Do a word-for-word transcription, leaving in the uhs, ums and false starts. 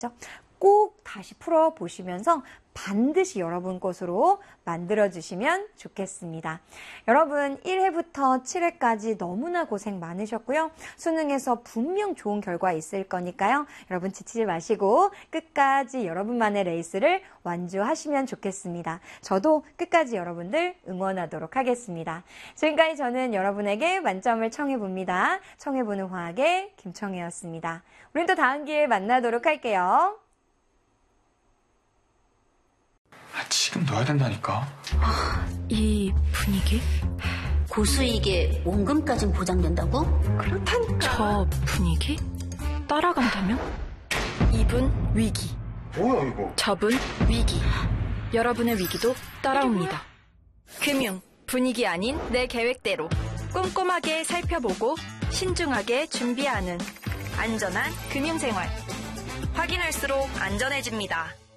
꼭 다시 풀어보시면서 반드시 여러분 것으로 만들어주시면 좋겠습니다. 여러분 일 회부터 칠 회까지 너무나 고생 많으셨고요. 수능에서 분명 좋은 결과 있을 거니까요. 여러분 지치지 마시고 끝까지 여러분만의 레이스를 완주하시면 좋겠습니다. 저도 끝까지 여러분들 응원하도록 하겠습니다. 지금까지 저는 여러분에게 만점을 청해봅니다. 청해보는 화학의 김청혜였습니다. 우린 또 다음 기회에 만나도록 할게요. 아, 지금 넣어야 된다니까. 아, 이 분위기? 고수익에 원금까진 보장된다고? 그렇다니까. 저 분위기? 따라간다면? 이분 위기. 뭐야 이거? 저분 위기. 여러분의 위기도 따라옵니다. 금융, 분위기 아닌 내 계획대로 꼼꼼하게 살펴보고 신중하게 준비하는 안전한 금융생활. 확인할수록 안전해집니다.